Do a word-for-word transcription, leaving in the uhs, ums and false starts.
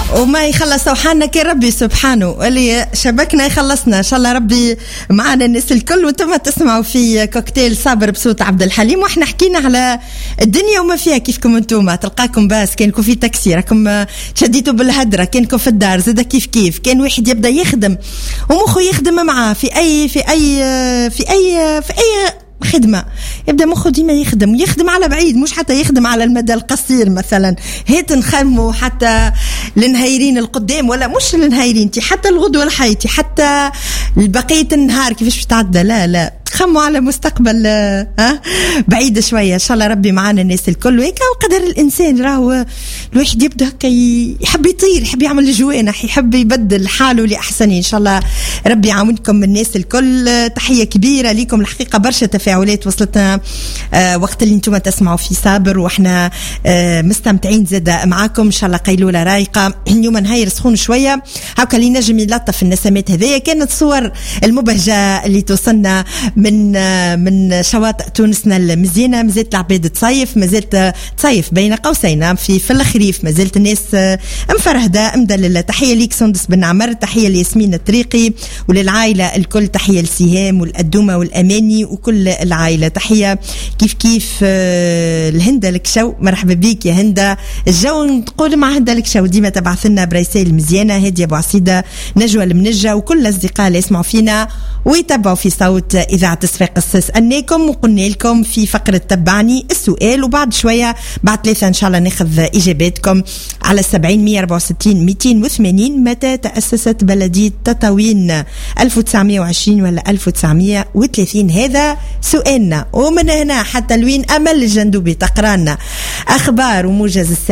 وما يخلصوا حالنا كي ربي سبحانه اللي شبكنا يخلصنا ان شاء الله. ربي معنا الناس الكل. وانتم تسمعوا في كوكتيل صابر بصوت عبد الحليم، واحنا حكينا على الدنيا وما فيها. كيفكم انتم تلقاكم باس كانكم في تاكسي راكم شديتوا بالهدره، كانكم في الدار زاد كيف كيف. كان واحد يبدا يخدم ومخه يخدم معاه في اي في اي في اي في اي خدمة، يبدأ مخه ديما يخدم يخدم على بعيد، مش حتى يخدم على المدى القصير. مثلا هيت نخمو حتى لنهايرين القدام، ولا مش لنهايرين تي حتى الغدوة الحياتي، حتى بقية النهار كيفاش بتعدى. لا لا خموا على مستقبل ها بعيد شويه. ان شاء الله ربي معانا الناس الكل. وهيك وقدر الانسان راهو الواحد يبدا كي يحب يطير، يحب يعمل جوانح، يحب يبدل حاله لاحسن. ان شاء الله ربي يعاونكم الناس الكل. تحيه كبيره لكم الحقيقه، برشا تفاعلات وصلتنا آه وقت اللي انتم تسمعوا في صابر، واحنا آه مستمتعين زاده معاكم. ان شاء الله قيلوله رايقه اليوم، نهاير سخون شويه هاكا اللي نجم يلطف النسمات. هذيا كانت صور المبهجه اللي توصلنا من من شواطئ تونسنا المزيانه. مازالت العباد تصيف، مازالت تصيف بين قوسين في في الخريف، مازالت الناس مفرهده مدلله. تحيه ليك سندس بن عمر، تحيه لياسمين الطريقي وللعائله الكل، تحيه لسهام والأدومه والاماني وكل العائله. تحيه كيف كيف الهنده الكشو، مرحبا بيك يا هنده. الجو نقول مع هنده الكشو ديما تبعث لنا بريسيل مزيانه. هاديه ابو عصيده، نجوى المنجه، وكل الاصدقاء اللي يسمعوا فينا ويتبعوا في صوت اذاعه صفاقس. سألناكم وقلنا لكم في فقرة تبعني السؤال، وبعد شوية بعد ثلاثة إن شاء الله ناخذ إجاباتكم على السبعين مية أربعة وستين ميتين وثمانين. متى تأسست بلدية تطاوين؟ ألف وتسعمية وعشرين ولا ألف وتسعمية وثلاثين؟ هذا سؤالنا. ومن هنا حتى لوين أمل الجندوبي تقرانا أخبار وموجز الساعة